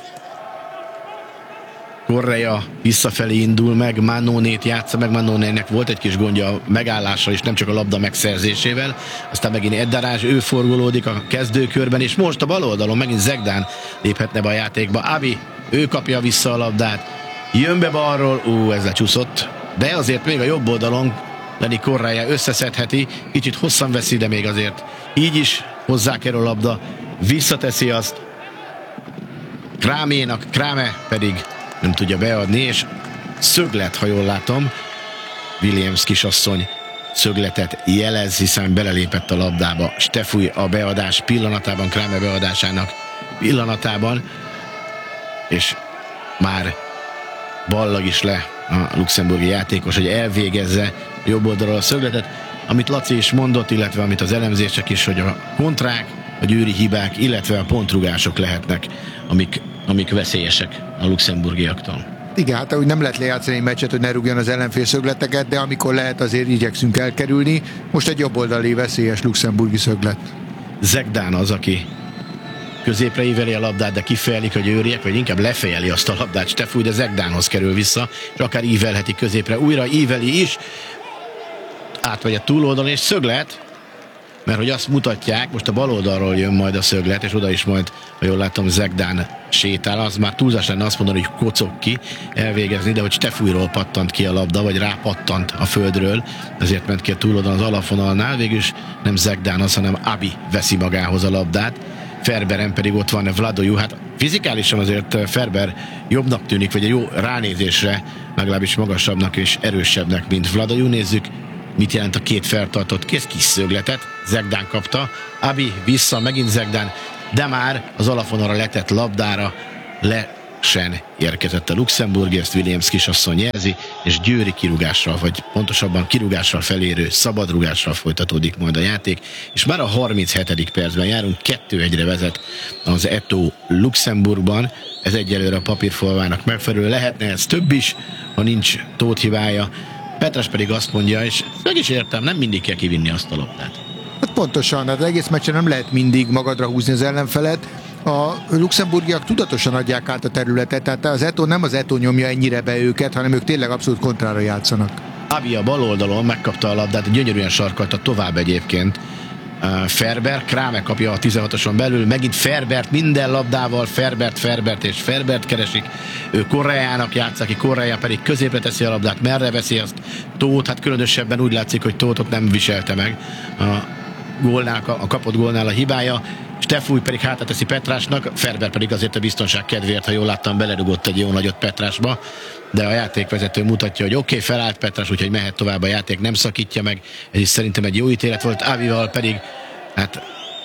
Correa visszafelé indul meg, Mannonét játsza meg, Mannonének volt egy kis gondja a megállással, és nem csak a labda megszerzésével, aztán megint Eddarázs, ő forgolódik a kezdőkörben, és most a bal oldalon megint Zegdán léphetne be a játékba. Abi, ő kapja vissza a labdát, jön be balról, ú, ez lecsúszott, de azért még a jobb oldalon Lenny Correa összeszedheti, kicsit hosszan veszi, de még azért így is hozzákerül a labda, visszateszi azt Kráménak, Kráme pedig nem tudja beadni, és szöglet, ha jól látom, Williams kisasszony szögletet jelez, hiszen belelépett a labdába. Stefúj a beadás pillanatában, Kráme beadásának pillanatában, és már ballag is le a luxemburgi játékos, hogy elvégezze jobb oldalról a szögletet, amit Laci is mondott, illetve amit az elemzések is, hogy a kontrák, a győri hibák, illetve a pontrugások lehetnek, amik, amik veszélyesek a luxemburgiaktól. Igen, hát úgy nem lehet lejátszani egy meccset, hogy ne rúgjon az ellenfél szögleteket, de amikor lehet, azért igyekszünk elkerülni. Most egy jobb oldali veszélyes luxemburgi szöglet. Zegdán az, aki középre íveli a labdát, de kifejelik a győriek, vagy inkább lefejeli azt a labdát Stefúj, de Zegdánhoz kerül vissza, és akár ívelheti középre, újra íveli is, átmegy a túloldalon, és szöglet, mert hogy azt mutatják, most a bal oldalról jön majd a szöglet, és oda is majd, ha jól látom, Zegdán sétál, az már túlzás lenne azt mondani, hogy kocog ki elvégezni, de hogy Stefújról pattant ki a labda, vagy rápattant a földről, ezért ment ki a túloldalon az alapvonalnál, végülis nem Zegdán az, hanem Abi veszi magához a labdát, Ferberen pedig ott van Vladojú. Hát fizikálisan azért Ferber jobbnak tűnik, vagy egy jó ránézésre legalábbis magasabbnak és erősebbnek, mint Vladojú. Nézzük, mit jelent a két feltartott kész, kis szögletet. Zegdán kapta, Abi vissza, megint Zegdán, de már az alapvonalra letett labdára le sen érkezett a luxemburgi, ezt Williams kisasszony jelzi, és győri kirúgással, vagy pontosabban kirúgással felérő szabadrúgással folytatódik majd a játék, és már a harminchetedik percben járunk, kettő egyre vezet az Eto Luxemburgban, ez egyelőre a papírfalvának megfelelő, lehetne ez több is, ha nincs Tóth hibája. Petrás pedig azt mondja, és meg is értem, nem mindig kell kivinni azt a labdát. Hát pontosan, hát egész meccsen nem lehet mindig magadra húzni az ellenfelet. A luxemburgiak tudatosan adják át a területet, tehát az Eto nem az Eto nyomja ennyire be őket, hanem ők tényleg abszolút kontrára játszanak. Abi a bal oldalon megkapta a labdát, gyönyörűen sarkalta tovább egyébként Ferber, Kráme kapja a tizenhatoson belül, megint Ferbert minden labdával, Ferbert, Ferbert és Ferbert keresik. Ő Korreának játsz, aki Korreá pedig középre teszi a labdát, merre veszi azt Tóth, hát különösebben úgy látszik, hogy Tóthot nem viselte meg a gólnál, a kapott gólnál a hibája. Stefúj pedig hátra teszi Petrásnak, Ferber pedig azért a biztonság kedvéért, ha jól láttam, belerugott egy jó nagyot Petrásba, de a játékvezető mutatja, hogy oké, okay, felállt Petrás, úgyhogy mehet tovább a játék, nem szakítja meg, ez is szerintem egy jó ítélet volt. Abival pedig, hát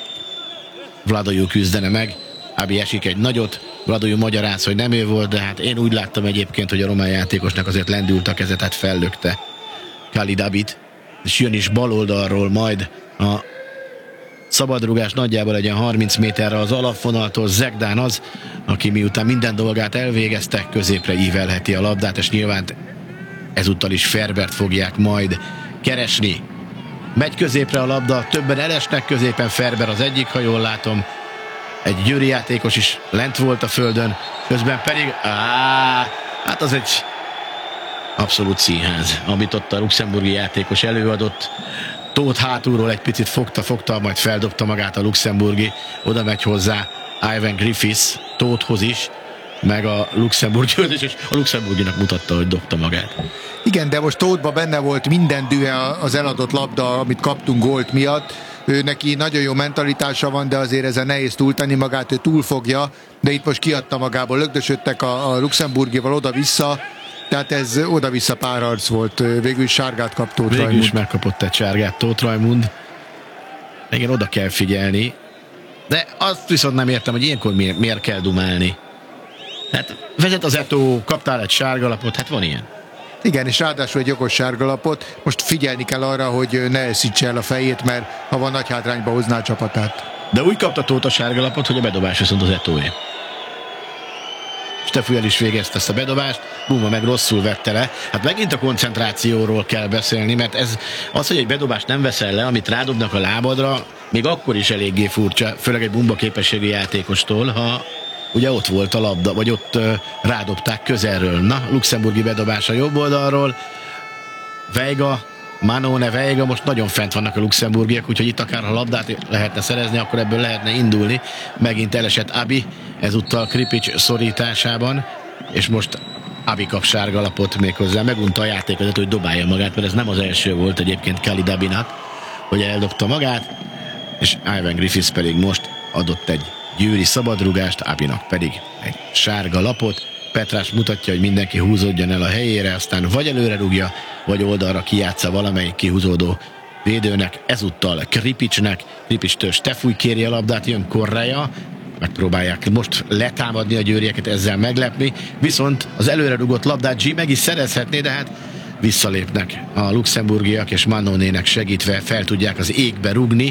Vladojú küzdene meg, Abi esik egy nagyot, Vladojú magyaráz, hogy nem ő volt, de hát én úgy láttam egyébként, hogy a román játékosnak azért lendült a keze, tehát fellökte Khalid Abit, és jön is bal oldalról majd a szabadrugás nagyjából egy ilyen harminc méterre az alapvonaltól. Zegdán az, aki miután minden dolgát elvégezte, középre ívelheti a labdát, és nyilván ezúttal is Ferbert fogják majd keresni. Megy középre a labda, többen elesnek középen, Ferber az egyik, ha jól látom. Egy győri játékos is lent volt a földön, közben pedig áh, hát az egy abszolút színház, amit ott a luxemburgi játékos előadott. Tóth hátulról egy picit fogta, fogta, majd feldobta magát a luxemburgi, oda megy hozzá Ivan Griffiths, Tóthhoz is, meg a luxemburgihoz is, és a luxemburginak mutatta, hogy dobta magát. Igen, de most Tóthban benne volt minden dühe az eladott labda, amit kaptunk gólt miatt. Ő neki nagyon jó mentalitása van, de azért ezen nehéz túltenni magát, ő túlfogja, de itt most kiadta magából, lögdösödtek a, a luxemburgival oda-vissza, tehát ez oda-vissza párharc volt. Végül is sárgát kap Tóth Raimund. Végül is megkapott egy sárgát Tóth Raimund. Igen, oda kell figyelni. De azt viszont nem értem, hogy ilyenkor miért, miért kell dumálni. Hát vezet az Eto, kaptál egy sárgalapot, hát van ilyen. Igen, és ráadásul egy jogos sárgalapot. Most figyelni kell arra, hogy ne eszítse el a fejét, mert ha van nagy hátrányba hozná a csapatát. De úgy kapta Tóth a sárgalapot, hogy a bedobás viszont az Etóé. Stefúj el is végezte ezt a bedobást, Buma meg rosszul vette le. Hát megint a koncentrációról kell beszélni, mert ez az, hogy egy bedobást nem veszel le, amit rádobnak a lábadra, még akkor is eléggé furcsa, főleg egy Bumba képességű játékostól, ha ugye ott volt a labda, vagy ott uh, rádobták közelről. Na, luxemburgi bedobás a jobb oldalról, Veiga, Manone, Veiga, most nagyon fent vannak a luxemburgiak, úgyhogy itt akár ha labdát lehetne szerezni, akkor ebből lehetne indulni. Megint elesett Abi, ezúttal Kripic szorításában, és most Abi kap sárgalapot méghozzá. Megunta a játékozat, hogy dobálja magát, mert ez nem az első volt egyébként Khalid Abinak, hogy eldobta magát, és Ivan Griffiths pedig most adott egy győri szabadrugást, Abinak pedig egy sárga lapot. Petrás mutatja, hogy mindenki húzódjon el a helyére, aztán vagy előre rúgja, vagy oldalra kijátsza valamelyik kihúzódó védőnek, ezúttal Kripicnek, Kripictől Stefúj kéri a labdát, jön Korreja, megpróbálják most letámadni a győrieket, ezzel meglepni, viszont az előre rúgott labdát G meg is szerezhetné, de hát visszalépnek a luxemburgiak, és Manonének segítve fel tudják az égbe rúgni.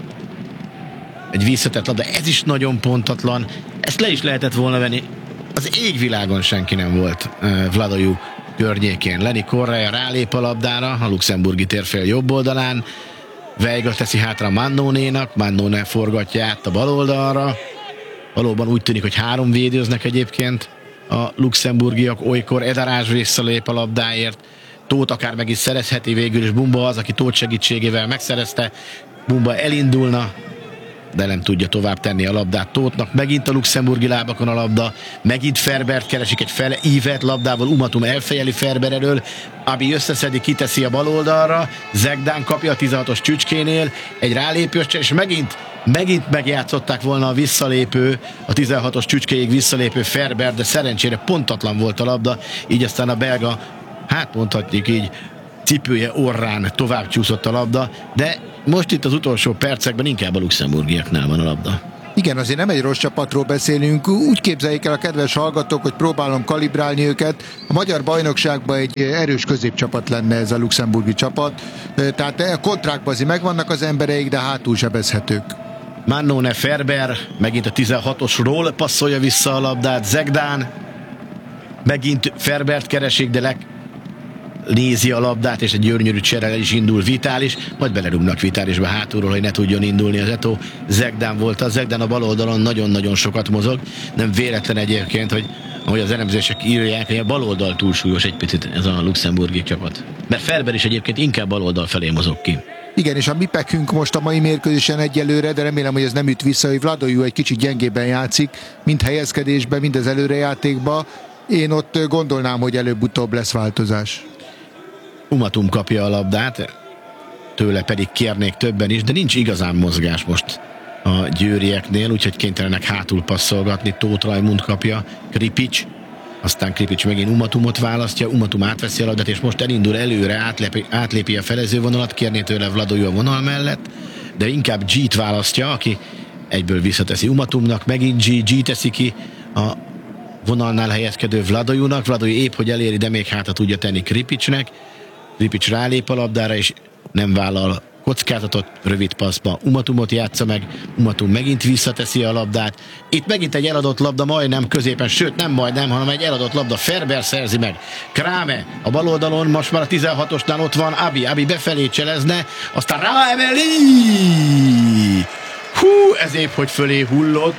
Egy visszatett labda, ez is nagyon pontatlan, ezt le is lehetett volna venni. Az égvilágon senki nem volt uh, Vladojú környékén. Lenny Correa rálép a labdára, a luxemburgi térfél jobb oldalán, Veiga teszi hátra Mannonénak, Mannone forgatja át a bal oldalra. Valóban úgy tűnik, hogy három védőznek egyébként a luxemburgiak, olykor Edarázs visszalép a labdáért, Tóth akár meg is szerezheti, végül is Bumba az, aki Tóth segítségével megszerezte, Bumba elindulna, de nem tudja tovább tenni a labdát Tóthnak. Megint a luxemburgi lábakon a labda, megint Ferbert keresik egy feleívett labdával, Umatum elfejeli Ferber elől, Abi összeszedi, kiteszi a bal oldalra, Zegdán kapja a tizenhatos csücskénél, egy rálépős, és megint Megint megjátszották volna a visszalépő, a tizenhatos csücskéig visszalépő Ferber, de szerencsére pontatlan volt a labda, így aztán a belga, hát mondhatjuk így, cipője orrán tovább csúszott a labda, de most itt az utolsó percekben inkább a luxemburgiaknál van a labda. Igen, azért nem egy rossz csapatról beszélünk. Úgy képzeljék el a kedves hallgatók, hogy próbálom kalibrálni őket. A magyar bajnokságban egy erős középcsapat lenne ez a luxemburgi csapat. Tehát a kontrákban azért megvannak az embereik, de hátul sebezhetők. Mannone Ferber, megint a tizenhatosról passzolja vissza a labdát. Zegdán, megint Ferbert keresik, de leg nézi a labdát, és egy gyönyörű cserel is indul Vitális, majd belerúgnak Vitálisba hátulról, hogy ne tudjon indulni az Eto'o. Zegdán volt az, Zegdán a bal oldalon nagyon-nagyon sokat mozog, nem véletlen egyébként, hogy ahogy az elemzések írják, hogy a bal oldal túlsúlyos egy picit ez a luxemburgi csapat. Mert Ferber is egyébként inkább bal oldal felé mozog ki. Igen, és a mi pekünk most a mai mérkőzésen egyelőre, de remélem, hogy ez nem üt vissza, hogy Vladojú egy kicsit gyengébben játszik, mind helyezkedésben, mind az előrejátékban. Én ott gondolnám, hogy előbb-utóbb lesz változás. Umatum kapja a labdát, tőle pedig kérnék többen is, de nincs igazán mozgás most a győrieknél, úgyhogy kénytelenek hátul passzolgatni. Tóth Rajmund kapja, Kripics, aztán Kripics megint Umatumot választja, Umatum átveszi a labdát, és most elindul előre, átlépi, átlépi a felezővonalat, kérné tőle Vladojú a vonal mellett, de inkább G-t választja, aki egyből visszateszi Umatumnak, megint G, G teszi ki a vonalnál helyezkedő Vladojúnak, Vladojú épp, hogy eléri, de még hátra tudja tenni Kripicsnek. Kripics rálép a labdára, és nem vállal kockázatot, rövid passzba Umatumot játsza meg, Umatum megint visszateszi a labdát. Itt megint egy eladott labda, majdnem középen, sőt nem majdnem, hanem egy eladott labda, Ferber szerzi meg. Kráme a bal oldalon, most már a tizenhatosnál ott van Abi, Abi befelé cselezne, aztán ráemeli! Hú, ez épp, hogy fölé hullott.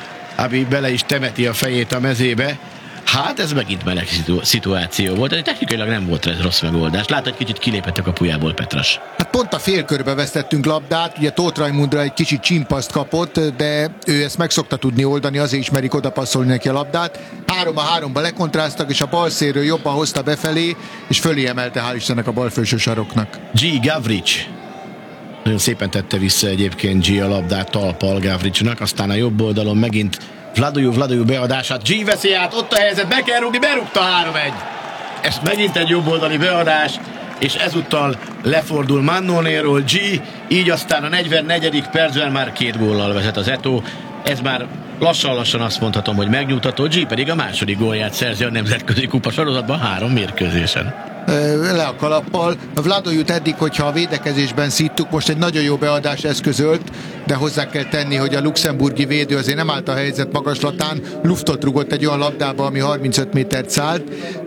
Abi bele is temeti a fejét a mezébe. Hát ez megint meleg szitu- szituáció volt, de technikailag nem volt ez rossz megoldás. Lát, hogy kicsit kilépett a kapujából Petras. Hát pont a félkörbe vesztettünk labdát, ugye Tóth Rajmundra egy kicsit csimpaszt kapott, de ő ezt meg szokta tudni oldani, azért is merik odapasszolni neki a labdát. Három a háromba lekontráztak, és a bal szélről jobban hozta befelé, és fölé emelte, hál' Istennek, a bal felső saroknak. G. Gavric. Nagyon szépen tette vissza egyébként G a labdát talpal Gavricsnak, aztán a jobb oldalon megint Vladojú, Vladojú beadását, G veszi át, ott a helyzet, be kell rúgni, berúgta három egy. Ez megint egy jobboldali beadás, és ezúttal lefordul Mannonéról G, így aztán a negyvennegyedik percben már két góllal vezet az Eto'o. Ez már lassan-lassan azt mondhatom, hogy megnyugtató. G pedig a második gólját szerzi a nemzetközi kupa sorozatban három mérkőzésen. Le a kalappal. A Vladojút eddig, hogyha a védekezésben szíttuk, most egy nagyon jó beadás eszközölt, de hozzá kell tenni, hogy a luxemburgi védő azért nem állt a helyzet magaslatán, luftot rugott egy olyan labdába, ami harmincöt métert szállt.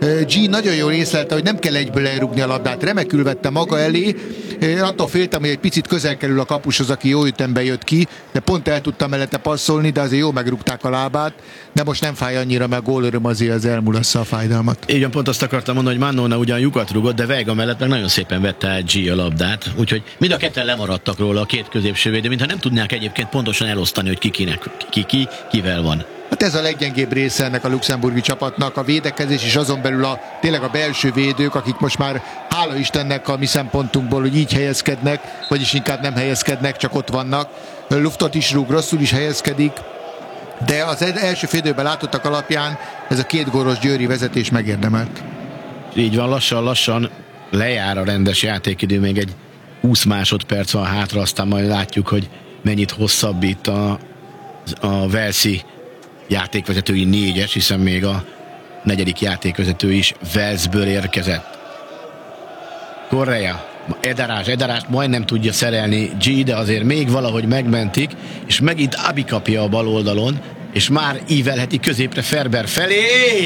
G nagyon jól észlelte, hogy nem kell egyből elrugni a labdát, remekül vette maga elé. Én attól féltem, hogy egy picit közel kerül a kapushoz, aki jó ütemben jött ki, de pont el tudtam mellette passzolni, de azért jó megrúgták a lábát, de most nem fáj annyira, mert gólöröm azért az elmulassza a fájdalmat. Igen, pont azt akartam mondani, hogy Mannone ugyan lyukat rugott, de Veiga mellett meg nagyon szépen vette át G a labdát, úgyhogy mind a ketten lemaradtak róla, a két középső védő, mintha nem tudnák egyébként pontosan elosztani, hogy ki kinek, ki, ki kivel van. Hát ez a leggyengébb része ennek a luxemburgi csapatnak, a védekezés, és azon belül a, tényleg a belső védők, akik most már hála Istennek a mi szempontunkból, hogy így helyezkednek, vagyis inkább nem helyezkednek, csak ott vannak. Luftot is rúg, rosszul is helyezkedik, de az első félidőben látottak alapján ez a két gólos győri vezetés megérdemelt. Így van, lassan-lassan lejár a rendes játékidő, még egy húsz másodperc van hátra, aztán majd látjuk, hogy mennyit hosszabbít a, a Velszi játékvezetői négyes, hiszen még a negyedik játékvezető is Walesből érkezett. Correa, Edarás, Edarást majdnem tudja szerelni G, de azért még valahogy megmentik, és megint Abi kapja a bal oldalon, és már ívelheti középre Ferber felé.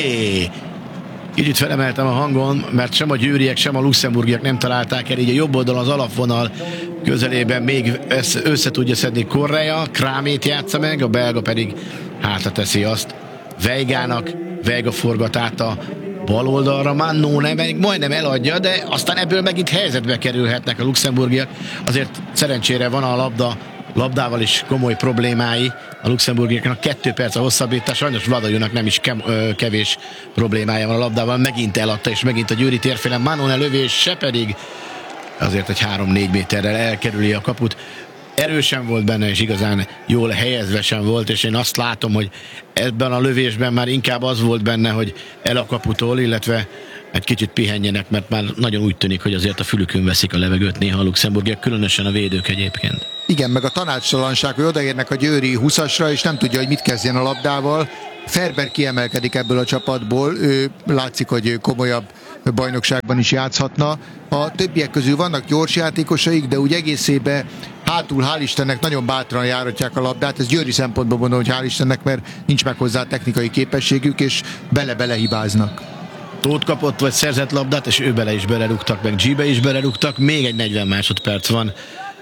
Kicsit felemeltem a hangon, mert sem a győriek, sem a luxemburgiak nem találták el, így a jobb oldalon az alapvonal közelében még össze, össze tudja szedni Correa, Krámét játsza meg, a belga pedig hátra teszi azt Veigának, Veiga forgat át a bal oldalra, Mannone meg majdnem eladja, de aztán ebből megint helyzetbe kerülhetnek a luxemburgiak. Azért szerencsére van a labda, labdával is komoly problémái a luxemburgiaknak, kettő perc a hosszabbítás, sajnos Vladojónak nem is kevés problémája van a labdával, megint eladta, és megint a győri térfélen Mannone lövés, se pedig azért egy három-négy méterrel elkerüli a kaput. erősen volt benne, és igazán jól helyezve sem volt, és én azt látom, hogy ebben a lövésben már inkább az volt benne, hogy el a kaputól, illetve egy kicsit pihenjenek, mert már nagyon úgy tűnik, hogy azért a fülükön veszik a levegőt néha a luxemburgiak, különösen a védők egyébként. Igen, meg a tanácstalanság, hogy odaérnek a győri huszasra, és nem tudja, hogy mit kezdjen a labdával. Ferber kiemelkedik ebből a csapatból, ő látszik, hogy komolyabb bajnokságban is játszhatna. A többiek közül vannak gyors játékosaik, de úgy egészében hátul, hál' Istennek, nagyon bátran járatják a labdát. Ez győri szempontból mondom, hogy hál' Istennek, mert nincs meg hozzá technikai képességük, és bele-bele hibáznak. Tóth kapott vagy szerzett labdát, és ő bele is belerúgtak, meg G-be is belerúgtak. Még egy negyven másodperc van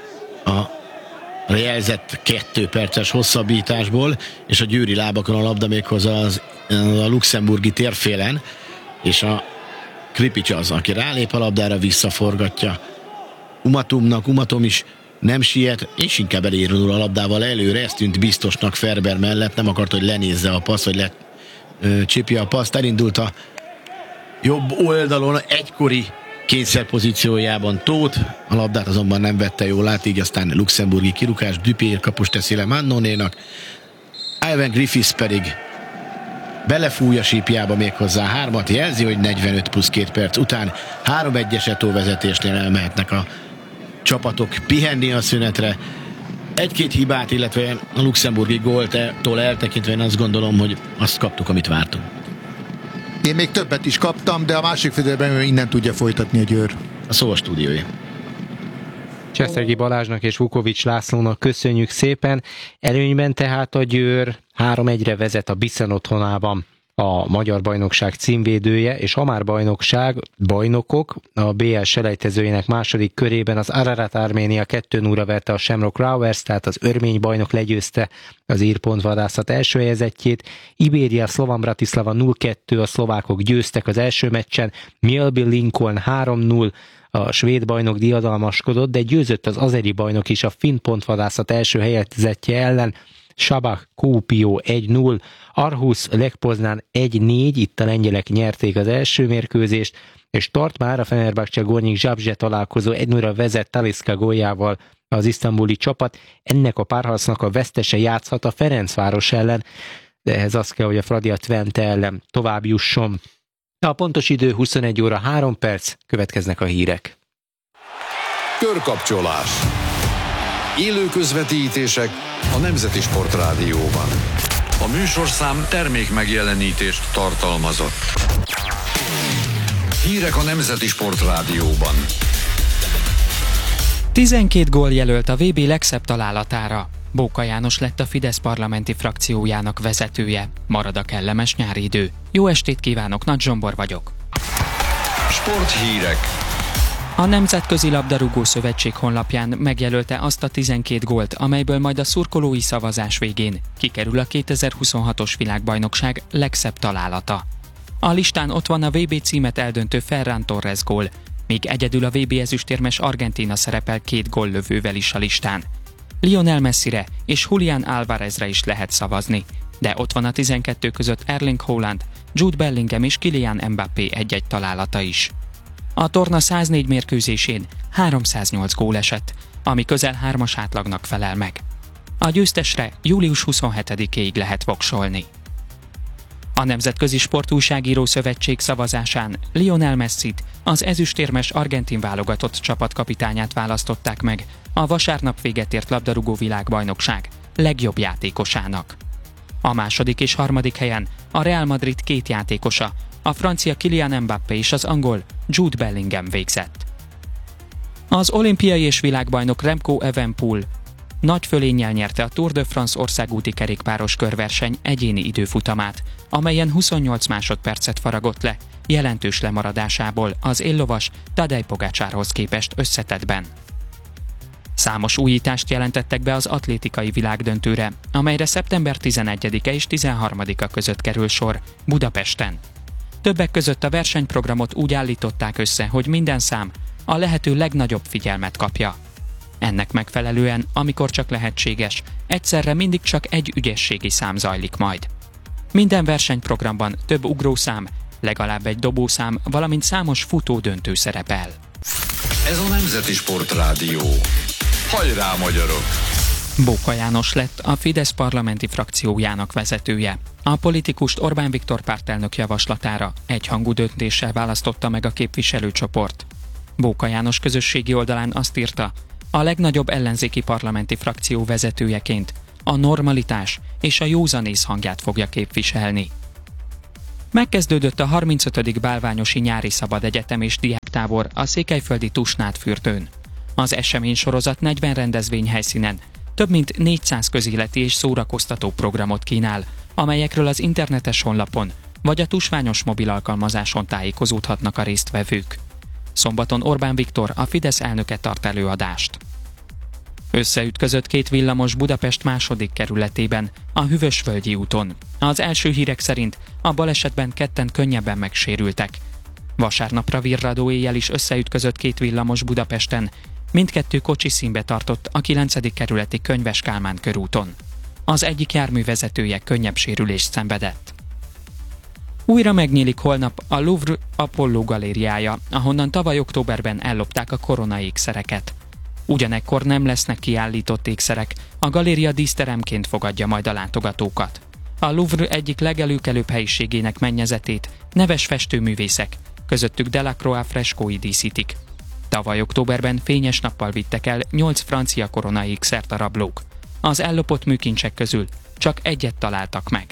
a jelzett kettő perces hosszabbításból, és a győri lábakon a labda méghozzá az, a luxemburgi térfélen, és a Kripics az, aki rálép a labdára, visszaforgatja Umatumnak. Umatum is nem siet, és inkább elérül a labdával előre, ez tűnt biztosnak Ferber mellett, nem akart, hogy lenézze a passz, vagy lecsipje a paszt. Elindult a jobb oldalon egykori kényszerpozíciójában Tóth, a labdát azonban nem vette jól át, így aztán luxemburgi kirúgás, Dupé kapus teszi le Mannonénak, Ivan Griffiths pedig belefúj a sípjába méghozzá hármat, jelzi, hogy negyvenöt plusz két perc után három egyes Eto'o vezetésnél elmehetnek a csapatok pihenni a szünetre. Egy-két hibát, illetve a luxemburgi góltól eltekintve én azt gondolom, hogy azt kaptuk, amit vártunk. Én még többet is kaptam, de a másik félben innen tudja folytatni a Győr. A szó a stúdiója. Cseszergi Balázsnak és Vukovics Lászlónak köszönjük szépen. Előnyben tehát a Győr három egyre vezet a Biszen otthonában, a magyar bajnokság címvédője, és a már bajnokság, bajnokok, a bé el selejtezőjének második körében az Ararat Arménia kettő nullra verte a Shamrock Rovers, tehát az örmény bajnok legyőzte az ír pontvadászat első helyezettjét. Ibéria Slovan Bratislava nulla kettő, a szlovákok győztek az első meccsen, Mjölby Lincoln három null, a svéd bajnok diadalmaskodott, de győzött az azeri bajnok is a finn pontvadászat első helyezettje ellen, Sabah Kuopio egy null, Aarhus Lech-Poznań egy négy, itt a lengyelek nyerték az első mérkőzést, és tart már a Fenerbahce Gornik Zabrze találkozó egy nullra vezet Talisca góljával az isztambuli csapat. Ennek a párharcnak a vesztese játszhat a Ferencváros ellen, de ehhez az kell, hogy a Fradi a Twente ellen tovább jusson. A pontos idő huszonegy óra három perc, következnek a hírek. Körkapcsolás. Élő közvetítések a Nemzeti Sportrádióban. A műsorszám termék megjelenítést tartalmazott. Hírek a Nemzeti Sportrádióban. tizenkét gól jelölt a vé bé legszebb találatára. Bóka János lett a Fidesz parlamenti frakciójának vezetője. Marad a kellemes nyári idő. Jó estét kívánok, Nagy Zsombor vagyok. Sporthírek. A Nemzetközi Labdarúgó Szövetség honlapján megjelölte azt a tizenkét gólt, amelyből majd a szurkolói szavazás végén kikerül a kétezer-huszonhatos világbajnokság legszebb találata. A listán ott van a vé bé címet eldöntő Ferran Torres gól, míg egyedül a vé bé ezüstérmes Argentína szerepel két góllövővel is a listán. Lionel Messire és Julián Álvarezre is lehet szavazni, de ott van a tizenkettő között Erling Haaland, Jude Bellingham és Kylian Mbappé egy-egy találata is. A torna száznégy mérkőzésén háromszáznyolc gól esett, ami közel hármas átlagnak felel meg. A győztesre július huszonhetedikéig lehet voksolni. A Nemzetközi Sportújságíró Szövetség szavazásán Lionel Messit, az ezüstérmes argentin válogatott csapatkapitányát választották meg a vasárnap véget ért labdarúgó világbajnokság legjobb játékosának. A második és harmadik helyen a Real Madrid két játékosa, a francia Kylian Mbappé és az angol Jude Bellingham végzett. Az olimpiai és világbajnok Remco Evenepoel nagy fölénnyel nyerte a Tour de France országúti kerékpáros körverseny egyéni időfutamát, amelyen huszonnyolc másodpercet faragott le, jelentős lemaradásából az éllovas Tadej Pogačarhoz képest összetettben. Számos újítást jelentettek be az atlétikai világdöntőre, amelyre szeptember tizenegyedike és tizenharmadika között kerül sor Budapesten. Többek között a versenyprogramot úgy állították össze, hogy minden szám a lehető legnagyobb figyelmet kapja. Ennek megfelelően, amikor csak lehetséges, egyszerre mindig csak egy ügyességi szám zajlik majd. Minden versenyprogramban több ugrószám, legalább egy dobószám, valamint számos futódöntő szerepel. Ez a Nemzeti Sportrádió. Hajrá, magyarok! Bóka János lett a Fidesz parlamenti frakciójának vezetője. A politikust Orbán Viktor pártelnök javaslatára egyhangú döntéssel választotta meg a képviselőcsoport. Bóka János közösségi oldalán azt írta, a legnagyobb ellenzéki parlamenti frakció vezetőjeként a normalitás és a józanész hangját fogja képviselni. Megkezdődött a harmincötödik Bálványosi Nyári Szabad Egyetem és Diáktábor a székelyföldi Tusnádfürdőn. Az eseménysorozat negyven rendezvényhelyszínen több mint négyszáz közéleti és szórakoztató programot kínál, amelyekről az internetes honlapon vagy a tusványos mobil alkalmazáson tájékozódhatnak a résztvevők. Szombaton Orbán Viktor, a Fidesz elnöke tart előadást. Összeütközött két villamos Budapest második kerületében, a Hűvösvölgyi úton. Az első hírek szerint a balesetben ketten könnyebben megsérültek. Vasárnapra virradó éjjel is összeütközött két villamos Budapesten, mindkettő kocsiszínbe tartott a kilencedik kerületi Könyves Kálmán körúton. Az egyik járművezetője könnyebb sérülést szenvedett. Újra megnyílik holnap a Louvre Apollo galériája, ahonnan tavaly októberben ellopták a koronaékszereket. Ugyanekkor nem lesznek kiállított ékszerek, a galéria díszteremként fogadja majd a látogatókat. A Louvre egyik legelőkelőbb helyiségének mennyezetét neves festőművészek, közöttük Delacroix freskói díszítik. Tavaly októberben fényes nappal vittek el nyolc francia koronaékszert a rablók. Az ellopott műkincsek közül csak egyet találtak meg.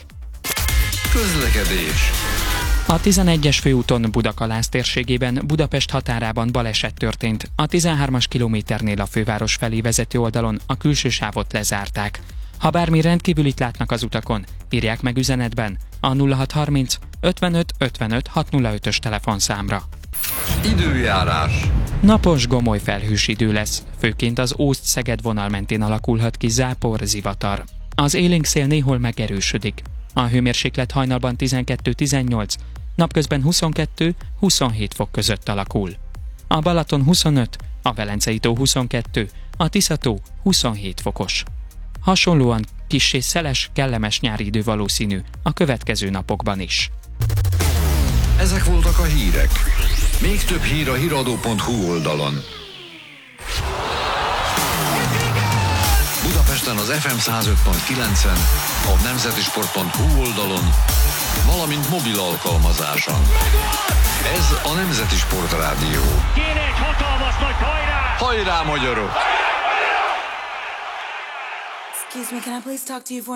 Közlekedés. A tizenegyes főúton Budakalász térségében Budapest határában baleset történt. A tizenhármas kilométernél a főváros felé vezető oldalon a külső sávot lezárták. Ha bármi rendkívülit látnak az utakon, írják meg üzenetben a nulla hat harminc ötvenöt ötvenöt hatszázötös telefonszámra. Időjárás. Napos, gomoly felhős idő lesz, főként az Ózd-Szeged vonal mentén alakulhat ki zápor, zivatar. Az élénk szél néhol megerősödik. A hőmérséklet hajnalban tizenkettő tizennyolc, napközben huszonkettő huszonhét fok között alakul. A Balaton huszonöt, a Velencei tó huszonkettő, a Tisza-tó huszonhét fokos. Hasonlóan kissé szeles, kellemes nyári idő valószínű a következő napokban is. Ezek voltak a hírek. Még több hír a híradó pont hu oldalon. Budapesten az ef em száz öt pont kilencen, a nemzetisport pont hu oldalon, valamint mobil alkalmazáson. Ez a Nemzeti Sport Rádió. Kéne egy hatalmas nagy hajrá! Hajrá, magyarok! Excuse me, can I please talk to you for